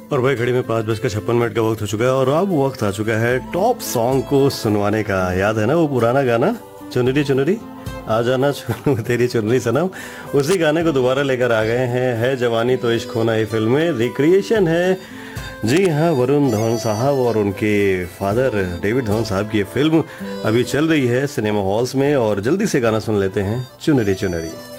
और भाई घड़ी में 5:56 का वक्त हो चुका है और अब वक्त आ चुका है टॉप सॉन्ग को सुनवाने का। याद है ना वो पुराना गाना, चुनरी चुनरी आ जाना तेरी चुनरी सनम। उसी गाने को दोबारा लेकर आ गए हैं। है जवानी तो इश्क होना, ये फिल्म में रिक्रिएशन है। जी हाँ, वरुण धवन साहब और उनके फादर डेविड धवन साहब की ये फिल्म अभी चल रही है सिनेमा हॉल्स में। और जल्दी से गाना सुन लेते हैं, चुनरी चुनरी।